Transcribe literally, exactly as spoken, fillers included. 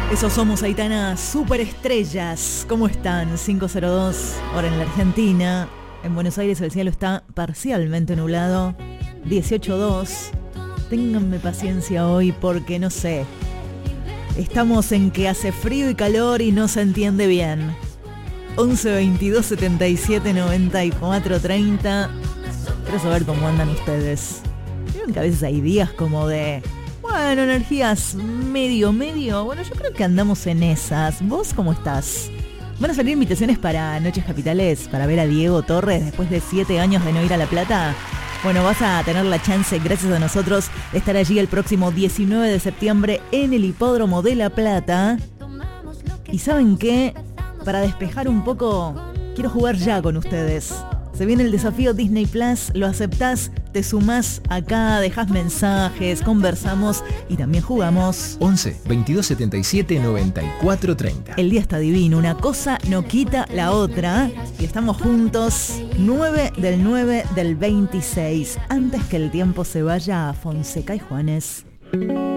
Eso somos, Aitana, superestrellas. ¿Cómo están? cinco cero dos, hora en la Argentina. En Buenos Aires el cielo está parcialmente nublado. dieciocho dos. Ténganme paciencia hoy porque no sé. Estamos en que hace frío y calor y no se entiende bien. once veintidós setenta y siete noventa y cuatro treinta. Quiero saber cómo andan ustedes. Vieron que a veces hay días como de... Bueno, energías medio, medio. Bueno, yo creo que andamos en esas. ¿Vos cómo estás? ¿Van a salir invitaciones para Noches Capitales? Para ver a Diego Torres después de siete años de no ir a La Plata. Bueno, vas a tener la chance, gracias a nosotros, de estar allí el próximo diecinueve de septiembre en el Hipódromo de La Plata. Y ¿saben qué? Para despejar un poco, quiero jugar ya con ustedes. Se viene el desafío Disney Plus, lo aceptás, te sumás acá, dejás mensajes, conversamos y también jugamos. once veintidós setenta y siete noventa y cuatro treinta. El día está divino, una cosa no quita la otra y estamos juntos nueve del nueve del veintiséis. Antes que el tiempo se vaya a Fonseca y Juanes.